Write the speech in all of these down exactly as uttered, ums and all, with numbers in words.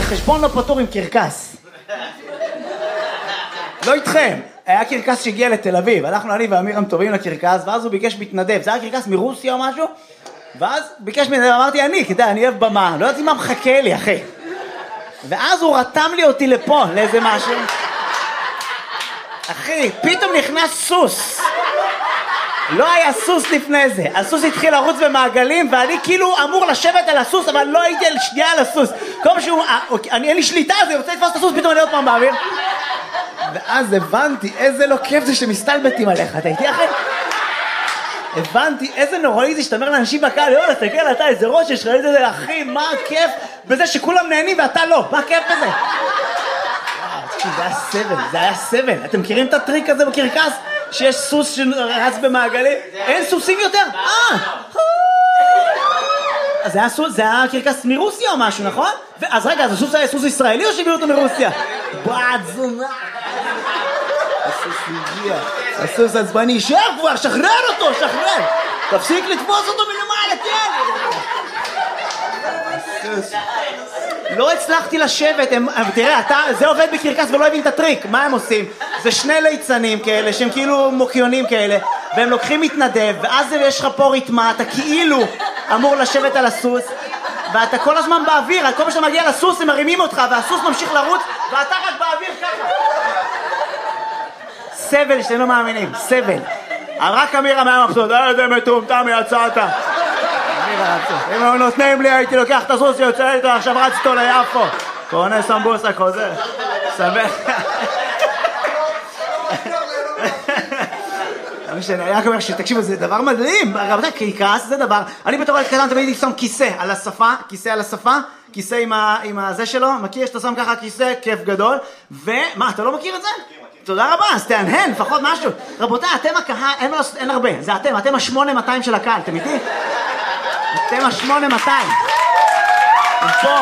חשבון לא פתור עם קרקס. לא איתכם. היה קרקס שהגיע לתל אביב, הלכנו אני ואמירם טובים לקרקס, ואז הוא ביקש מתנדב, זה היה קרקס מרוסיה או משהו, ואז ביקש מתנדב, אמרתי אני, כדי, אני אוהב במה, לא יודעת מה מחכה לי, אחי. ואז הוא רתם לי אותי לפה, לאיזה משהו. אחי, פתאום נכנס סוס. לא היה סוס לפני זה, הסוס התחיל לרוץ במעגלים, ואני כאילו אמור לשבת על הסוס, אבל לא הייתי על שנייה על הסוס. כל מה שהוא, אני אין לי שליטה, אז אני רוצה לתפוס את הסוס, פתאום אני עוד פעם באוויר. ואז הבנתי איזה לא כיף זה שמסתלבטים עליך, אתה איתי אחרי? הבנתי איזה נוראי זה שאתה אומר לאנשים בקהל, יאללה, תסתכל אתה איזה ראש יש לך, איזה אחי, מה הכיף בזה שכולם נהנים ואתה לא, מה הכיף בזה? זה היה סבל, זה היה סבל. אתם מכירים את הטריק הזה בקרקס? שיש סוס שרץ במעגלים? אין סוסים יותר? אה! אז זה היה סוס, זה היה קרקס מרוסיה או משהו, נכון? אז רגע, אז הסוס היה סוס ישראלי או שהביאו אותו מרוסיה? בעד זונה! הסוס מגיע, הסוס עצבני, שב כבר, שחרר אותו, שחרר! תפסיק לתפוס אותו מלמעלה, כן! הסוס... לא הצלחתי לשבת, הם, תראה, אתה, זה עובד בקרקס ולא הבין את הטריק, מה הם עושים? זה שני ליצנים כאלה, שהם כאילו מוקיונים כאלה, והם לוקחים מתנדב, ואז יש לך פה ריתמה, אתה כאילו אמור לשבת על הסוס, ואתה כל הזמן באוויר, כל מה שאתה מגיע לסוס הם מרימים אותך, והסוס ממשיך לרוץ, ואתה רק באוויר ככה. סבל שאתם לא מאמינים, סבל. רק אמירם היה מבסוט, איזה מטומטם יצאת. אם הם נותנים לי הייתי לוקח את הסוס שיוצא איתו, עכשיו רץ איתו ליפו, קונה סמבוסה חוזר, סבבה. אני רק אומר שתקשיבו, זה דבר מדהים, רבותיי, קרקס זה דבר, אני בתור ילד קטן תמיד הייתי שם כיסא על השפה, כיסא על השפה, כיסא עם הזה שלו, מכיר שאתה שם ככה כיסא, כיף גדול, ומה, אתה לא מכיר את זה? תודה רבה, אז תענהן, לפחות משהו. רבותיי, אתם הקהל, אין הרבה, זה אתם, אתם השמונה מאתיים של הקהל, אתם איתי? אתם השמונה מאתיים. פה.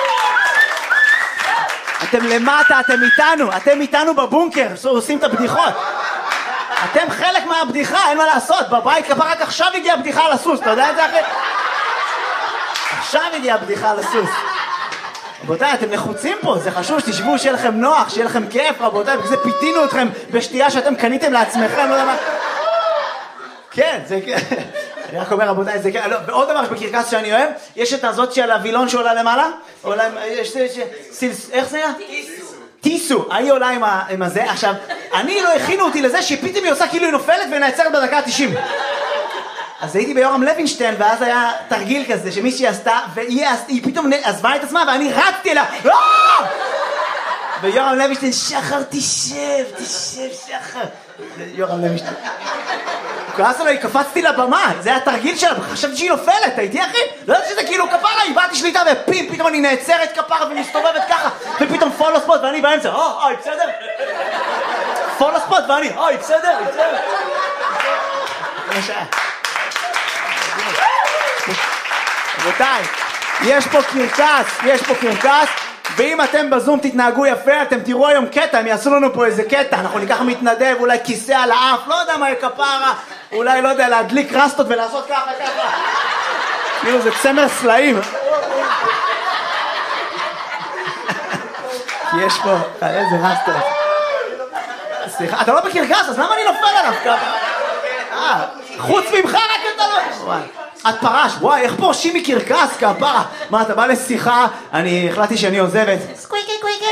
אתם למטה, אתם איתנו, אתם איתנו בבונקר, עושים את הבדיחות. אתם חלק מהבדיחה, אין מה לעשות, בבית כפה רק עכשיו הגיעה הבדיחה על הסוס, אתה יודע את זה אחרי? עכשיו הגיעה הבדיחה על הסוס. רבותיי, אתם לחוצים פה, זה חשוב שתשבו, שיהיה לכם נוח, שיהיה לכם כיף, רבותיי, בגלל זה פיתינו אתכם בשתייה שאתם קניתם לעצמכם, לא יודע מה... כן, זה... אני רק אומר, רבותיי, זה כן, לא, ועוד דבר בקרקס שאני אוהב, יש את הזאת של הווילון שעולה למעלה, עולה, יש, יש, סילס, איך זה היה? טיסו. טיסו, היא עולה עם, ה, עם הזה, עכשיו, אני לא הכינו אותי לזה שפתאום היא עושה כאילו היא נופלת ונעצרת בדקה ה-תשעים. אז הייתי ביורם לוינשטיין, ואז היה תרגיל כזה שמישהי עשתה, והיא היא פתאום עזבה את עצמה, ואני רצתי אליה, ויורם לוינשטיין, שחר, תשב, תשב, שחר. יורם לוינשטיין. כועס עליי, קפצתי לבמה, זה היה תרגיל שלה, חשבתי שהיא נופלת, הייתי אחי? לא יודעת שזה כאילו כפרה, איבדתי שליטה, ופים, פתאום אני נעצרת כפרה ומסתובבת ככה, ופתאום פולו ספוט, ואני באמצע, אוי, אוי, בסדר? פולו ספוט, ואני, אוי, בסדר? בסדר? רבותיי, יש פה קרקס, יש פה קרקס, ואם אתם בזום תתנהגו יפה, אתם תראו היום קטע, הם יעשו לנו פה איזה קטע, אנחנו ניקח מתנדב, אולי כיסא על האף, לא יודע מה כפרה, אולי, לא יודע, להדליק רסטות ולעשות ככה, ככה. כאילו זה צמר סלעים. כי יש פה, איזה רסטות. סליחה, אתה לא בקרקס, אז למה אני נופל עליו ככה? אה, חוץ ממך רק אתה לא... את פרש, וואי, איך פורשים מקרקס, כפרה? מה, אתה בא לשיחה? אני החלטתי שאני עוזבת. סקוויקי, קוויקי.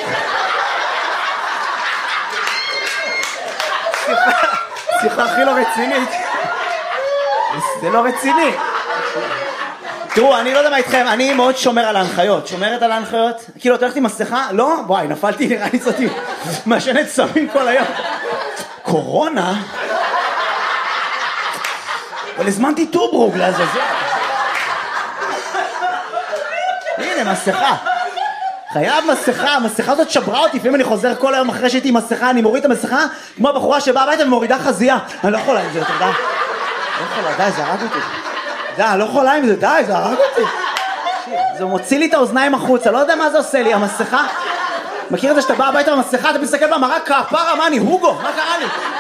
שיחה הכי לא רצינית. זה לא רציני. תראו, אני לא יודע מה איתכם, אני מאוד שומר על ההנחיות. שומרת על ההנחיות? כאילו, אתה הולכת עם מסכה? לא? וואי, נפלתי, נראה לי זאתי. מעשנת סמים כל היום. קורונה? אבל הזמנתי טוברוג לעזאזל. הנה, מסכה. חייב מסכה, המסכה הזאת שברה אותי, לפעמים אני חוזר כל היום אחרי שהייתי עם מסכה, אני מוריד את המסכה, כמו הבחורה שבאה הביתה ומורידה חזייה. אני לא יכולה עם זה יותר, די. לא יכולה, די, זה הרג אותי. די, אני לא יכולה עם זה, די, זה הרג אותי. זה מוציא לי את האוזניים החוצה, לא יודע מה זה עושה לי, המסכה. מכיר את זה שאתה בא הביתה במסכה, אתה מסתכל במראה, כפרה, מה אני, הוגו, מה קרה לי?